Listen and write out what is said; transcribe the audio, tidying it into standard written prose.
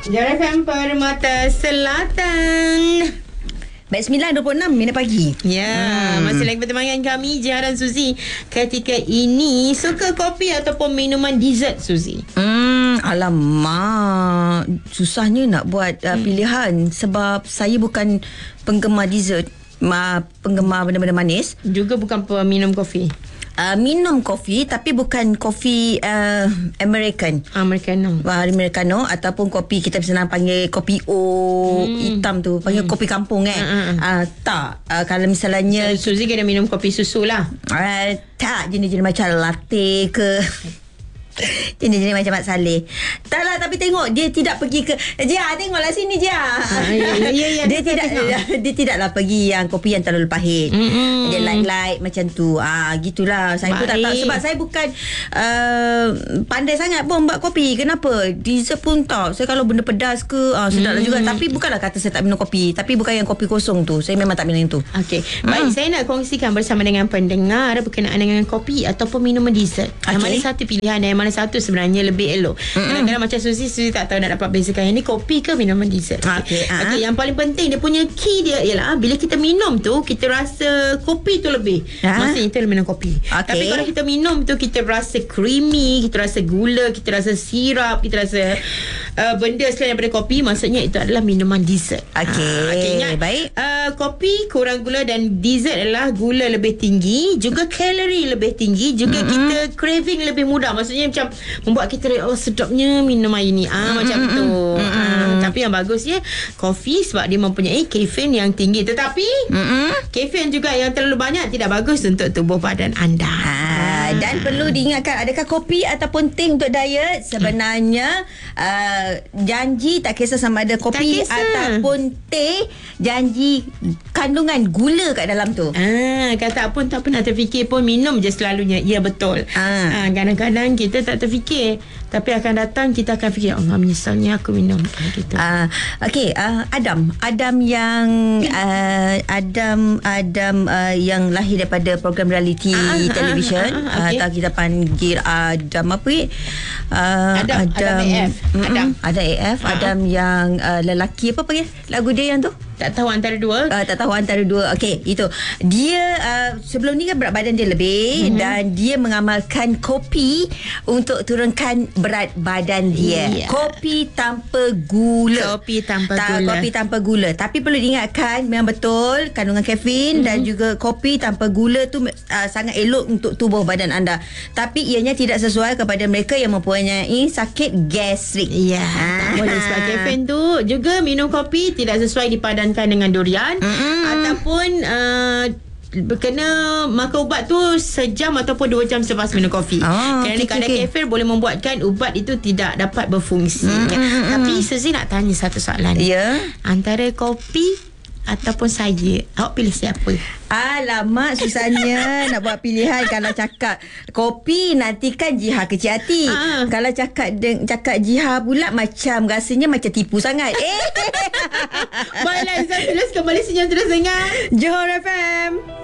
Johor FM Permata Selatan. Baik, 9.26 minit pagi. Ya, masih lagi pertemangan kami Jiha dan Suzy. Ketika ini suka kopi ataupun minuman dessert, Suzy? Alamak, susahnya nak buat pilihan sebab saya bukan penggemar dessert, penggemar benda-benda manis. Juga bukan peminum kopi. Minum kopi tapi bukan kopi American. Americano ataupun kopi kita senang panggil kopi O hitam tu, panggil kopi kampung kan. Tak, kalau misalnya Suzy kena minum kopi susu lah. Tak, jenis-jenis macam latte ke jenis-jenis macam Mak Saleh. Tak lah, tapi tengok dia tidak pergi ke Jia, tengoklah sini Jia. Ya, dia tidaklah pergi yang kopi yang terlalu pahit. Dia light macam tu. Gitulah. Saya pun tak tahu sebab saya bukan pandai sangat pun buat kopi. Kenapa? Dessert pun tak. Saya kalau benda pedas ke sedaplah juga. Tapi bukanlah kata saya tak minum kopi, tapi bukan yang kopi kosong tu. Saya memang tak minum yang tu. Okey. Baik, saya nak kongsikan bersama dengan pendengar berkenaan dengan kopi ataupun minuman dessert. Yang mana satu pilihan dan yang mana satu sebenarnya lebih elok. Kadang-kadang macam Suzy tak tahu nak dapat bezakan yang ni kopi ke minuman dessert. Okey, yang paling penting dia punya key dia ialah bila kita minum tu kita rasa kopi tu lebih. Maksudnya kita minum kopi. Tapi kalau kita minum tu kita rasa creamy, kita rasa gula, kita rasa sirap, kita rasa benda selain daripada kopi, maksudnya itu adalah minuman dessert. Okey, ingat, baik. Kopi kurang gula dan dessert adalah gula lebih tinggi, juga kalori lebih tinggi, juga kita craving lebih mudah. Maksudnya macam membuat kita sedapnya minum air ni. Macam tu. Tapi yang bagusnya kopi sebab dia mempunyai kafein yang tinggi. Tetapi kafein juga yang terlalu banyak tidak bagus untuk tubuh badan anda. Dan perlu diingatkan, adakah kopi ataupun teh untuk diet? Sebenarnya janji tak kisah sama ada kopi ataupun teh, janji kandungan gula kat dalam tu. Kata pun tak pernah terfikir pun, minum je selalunya. Ya, betul. Kadang-kadang kita tak terfikir, tapi akan datang kita akan fikir, Allah, menyesalnya aku minum gitu. Okey, Adam yang yang lahir daripada program reality television, atau kita panggil Adam apa ni? Adam AF. Adam yang lelaki apa panggil lagu dia yang tu? Tak tahu antara dua. Okey, itu. Dia sebelum ni kan berat badan dia lebih, dan dia mengamalkan kopi untuk turunkan berat badan dia. Kopi tanpa gula. Kopi tanpa gula. Tapi perlu diingatkan, memang betul kandungan kafein dan juga kopi tanpa gula tu sangat elok untuk tubuh badan anda. Tapi ianya tidak sesuai kepada mereka yang mempunyai sakit gastrik. Tak boleh sebab kafein tu. Juga minum kopi tidak sesuai dipadankan dengan durian, ataupun kena makan ubat tu sejam ataupun 2 jam selepas minum kopi. Kerana kadar kafein boleh membuatkan ubat itu tidak dapat berfungsi. Tapi Suzy nak tanya satu soalan. Antara kopi ataupun saya, awak pilih siapa? Alamak, susahnya nak buat pilihan. Kalau cakap kopi, nantikan Jiha kecil hati. Kalau cakap Jiha pula, macam rasanya macam tipu sangat. Baiklah, Izzah, terus kembali senyum terus dengan Johor FM.